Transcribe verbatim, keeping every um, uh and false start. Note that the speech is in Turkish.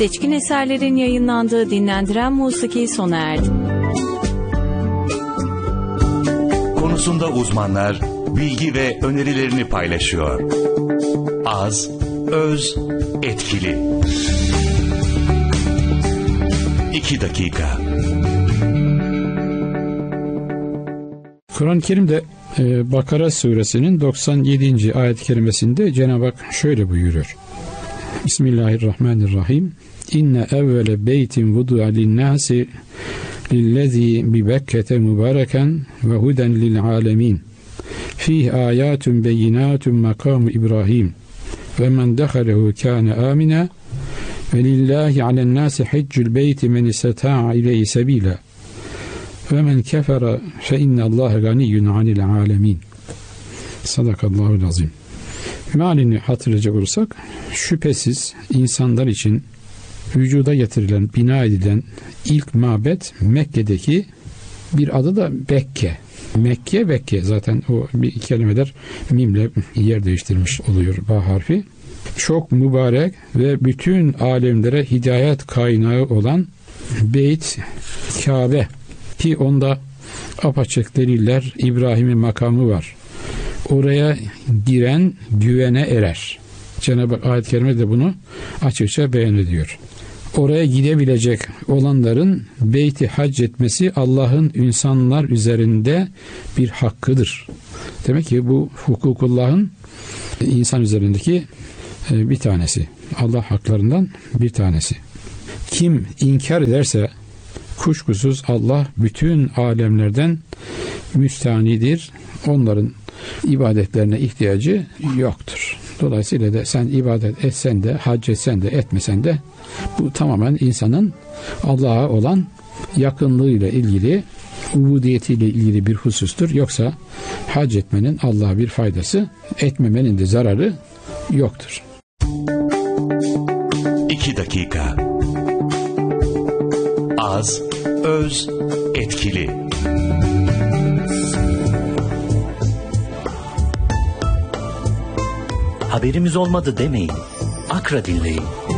Seçkin eserlerin yayınlandığı Dinlendiren Musiki sona erdi. Konusunda uzmanlar bilgi ve önerilerini paylaşıyor. Az, öz, etkili. İki dakika. Kur'an-ı Kerim'de e, Bakara suresinin doksan yedinci ayet-i kerimesinde Cenab-ı Hak şöyle buyuruyor. Bismillahirrahmanirrahim. İnne evvele beytin vudu'a linnâsi lillezî bi Bekkete mübareken ve huden lil âlemin. Fîh âyâtun beyinâtun makâmu İbrahim. Ve men dehalehu kâne âmina ve lillahi alennâsi hiccül beyti men isteta'a ileyhi sebîlâ. Ve men kefere fe innallâhe ganiyyun anil âlemin. Sadakallahul azim. Mealini hatırlayacak olursak, şüphesiz insanlar için vücuda getirilen, bina edilen ilk mabet Mekke'deki, bir adı da Bekke. Mekke, Bekke, zaten o bir kelimeler mimle yer değiştirmiş oluyor, ba harfi. Çok mübarek ve bütün alemlere hidayet kaynağı olan Beyt Kabe, ki onda apaçık deliller, İbrahim'in makamı var. Oraya giren güvene erer. Cenab-ı Hak ayet-i kerime de bunu açıkça beyan ediyor. Oraya gidebilecek olanların beyti hac etmesi Allah'ın insanlar üzerinde bir hakkıdır. Demek ki bu hukukullah'ın insan üzerindeki bir tanesi. Allah haklarından bir tanesi. Kim inkar ederse kuşkusuz Allah bütün alemlerden müstanidir. Onların ibadetlerine ihtiyacı yoktur. Dolayısıyla da sen ibadet etsen de, hac etsen de, etmesen de bu tamamen insanın Allah'a olan yakınlığıyla ilgili, ubudiyetiyle ilgili bir husustur. Yoksa hac etmenin Allah'a bir faydası, etmemenin de zararı yoktur. İki dakika. Az, öz, etkili. Haberimiz olmadı demeyin. Akra dinleyin.